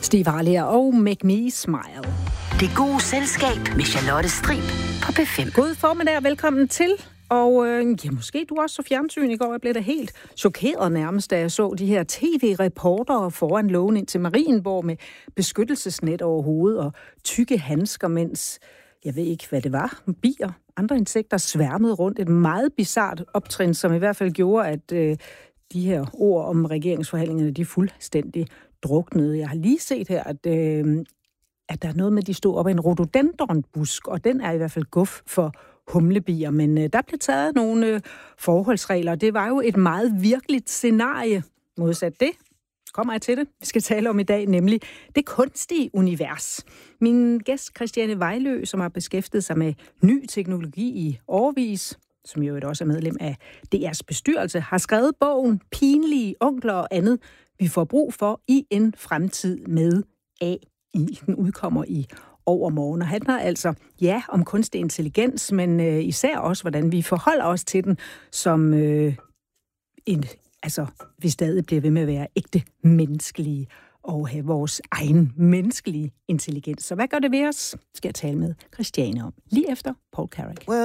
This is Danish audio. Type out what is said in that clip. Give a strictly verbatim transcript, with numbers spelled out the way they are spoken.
Stig Varlier og Make Me Smile. Det gode selskab med Charlotte Strib på P fem. God formiddag og velkommen til. Og øh, ja, måske du også så fjernsyn i går. Jeg blev da helt chokeret nærmest, da jeg så de her tv-reportere foran lågen ind til Marienborg med beskyttelsesnet over hovedet og tykke handsker, mens jeg ved ikke, hvad det var. Bier, andre insekter sværmede rundt. Et meget bizart optrin, som i hvert fald gjorde, at øh, de her ord om regeringsforhandlingerne, de er fuldstændig druknede. Jeg har lige set her, at, øh, at der er noget med, at de stod op af en rhododendronbusk, og den er i hvert fald guf for humlebier, men øh, der blev taget nogle øh, forholdsregler. Det var jo et meget virkeligt scenarie. Modsat det kommer jeg til det. Vi skal tale om i dag, nemlig det kunstige univers. Min gæst Christiane Vejlø, som har beskæftiget sig med ny teknologi i årevis, som jo også er medlem af D R's bestyrelse, har skrevet bogen Pinlige onkler og andet, vi får brug for i en fremtid med A I. Den udkommer i overmorgen, og handler altså, ja, om kunstig intelligens, men øh, især også, hvordan vi forholder os til den, som øh, en, altså, vi stadig bliver ved med at være ægte menneskelige og have vores egen menneskelige intelligens. Så hvad gør det ved os? Skal jeg tale med Christiane om lige efter Paul Carrack.